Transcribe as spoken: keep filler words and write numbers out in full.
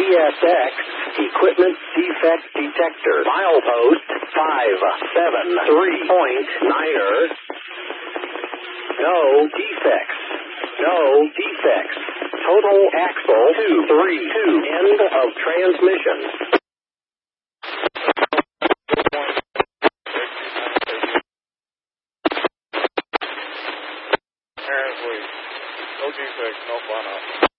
S X, equipment defect detector, milepost five seven three point niner. No defects. No defects. Total axle two three two. End of transmission. Apparently, no defects, no fun up.